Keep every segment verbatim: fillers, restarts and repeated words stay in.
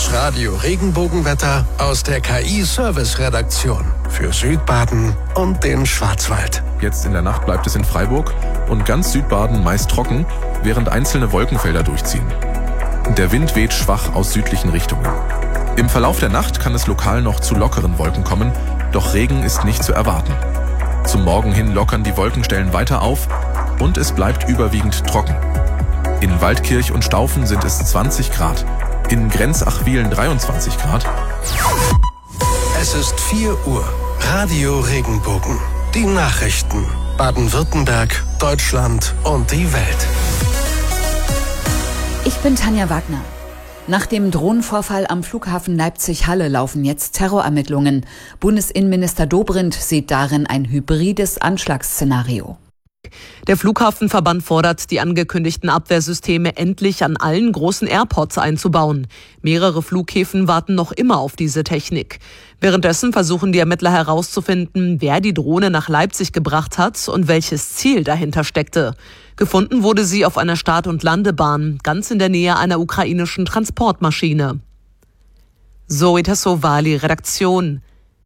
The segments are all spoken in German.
Das Radio Regenbogenwetter aus der K I-Service-Redaktion für Südbaden und den Schwarzwald. Jetzt in der Nacht bleibt es in Freiburg und ganz Südbaden meist trocken, während einzelne Wolkenfelder durchziehen. Der Wind weht schwach aus südlichen Richtungen. Im Verlauf der Nacht kann es lokal noch zu lockeren Wolken kommen, doch Regen ist nicht zu erwarten. Zum Morgen hin lockern die Wolkenstellen weiter auf und es bleibt überwiegend trocken. In Waldkirch und Staufen sind es zwanzig Grad, in Grenzachwielen dreiundzwanzig Grad. Es ist vier Uhr. Radio Regenbogen. Die Nachrichten. Baden-Württemberg, Deutschland und die Welt. Ich bin Tanja Wagner. Nach dem Drohnenvorfall am Flughafen Leipzig-Halle laufen jetzt Terrorermittlungen. Bundesinnenminister Dobrindt sieht darin ein hybrides Anschlagsszenario. Der Flughafenverband fordert, die angekündigten Abwehrsysteme endlich an allen großen Airports einzubauen. Mehrere Flughäfen warten noch immer auf diese Technik. Währenddessen versuchen die Ermittler herauszufinden, wer die Drohne nach Leipzig gebracht hat und welches Ziel dahinter steckte. Gefunden wurde sie auf einer Start- und Landebahn, ganz in der Nähe einer ukrainischen Transportmaschine. Zoe Tassovali, Redaktion.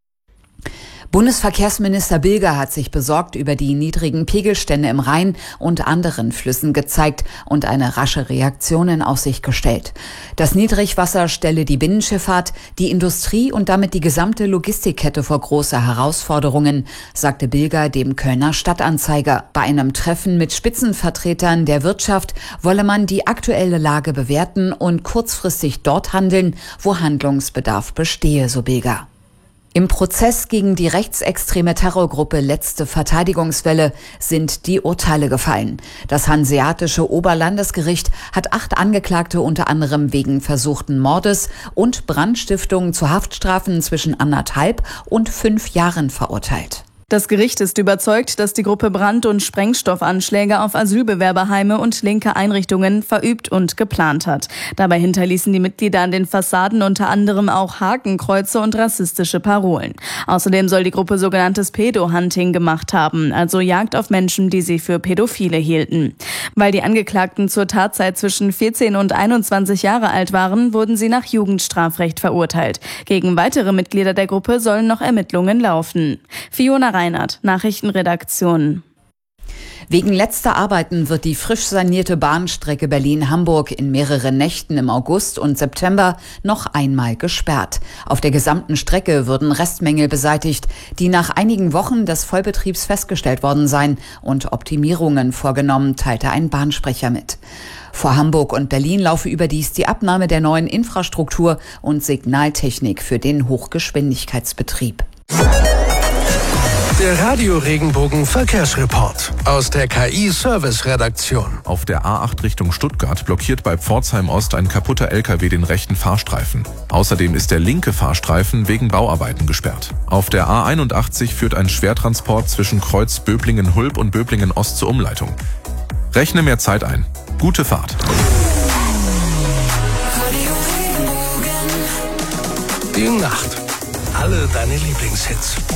Bundesverkehrsminister Bilger hat sich besorgt über die niedrigen Pegelstände im Rhein und anderen Flüssen gezeigt und eine rasche Reaktion in Aussicht gestellt. Das Niedrigwasser stelle die Binnenschifffahrt, die Industrie und damit die gesamte Logistikkette vor große Herausforderungen, sagte Bilger dem Kölner Stadtanzeiger. Bei einem Treffen mit Spitzenvertretern der Wirtschaft wolle man die aktuelle Lage bewerten und kurzfristig dort handeln, wo Handlungsbedarf bestehe, so Bilger. Im Prozess gegen die rechtsextreme Terrorgruppe Letzte Verteidigungswelle sind die Urteile gefallen. Das Hanseatische Oberlandesgericht hat acht Angeklagte unter anderem wegen versuchten Mordes und Brandstiftung zu Haftstrafen zwischen anderthalb und fünf Jahren verurteilt. Das Gericht ist überzeugt, dass die Gruppe Brand- und Sprengstoffanschläge auf Asylbewerberheime und linke Einrichtungen verübt und geplant hat. Dabei hinterließen die Mitglieder an den Fassaden unter anderem auch Hakenkreuze und rassistische Parolen. Außerdem soll die Gruppe sogenanntes Pedo-Hunting gemacht haben, also Jagd auf Menschen, die sie für Pädophile hielten. Weil die Angeklagten zur Tatzeit zwischen vierzehn und einundzwanzig Jahre alt waren, wurden sie nach Jugendstrafrecht verurteilt. Gegen weitere Mitglieder der Gruppe sollen noch Ermittlungen laufen. Fiona Reinhardt, Nachrichtenredaktion. Wegen letzter Arbeiten wird die frisch sanierte Bahnstrecke Berlin-Hamburg in mehreren Nächten im August und September noch einmal gesperrt. Auf der gesamten Strecke würden Restmängel beseitigt, die nach einigen Wochen des Vollbetriebs festgestellt worden seien und Optimierungen vorgenommen, teilte ein Bahnsprecher mit. Vor Hamburg und Berlin laufe überdies die Abnahme der neuen Infrastruktur und Signaltechnik für den Hochgeschwindigkeitsbetrieb. Der Radio Regenbogen Verkehrsreport aus der K I-Service-Redaktion. Auf der A acht Richtung Stuttgart blockiert bei Pforzheim Ost ein kaputter L K W den rechten Fahrstreifen. Außerdem ist der linke Fahrstreifen wegen Bauarbeiten gesperrt. Auf der A einundachtzig führt ein Schwertransport zwischen Kreuz Böblingen-Hulb und Böblingen-Ost zur Umleitung. Rechne mehr Zeit ein. Gute Fahrt. Die Nacht. Alle deine Lieblingshits.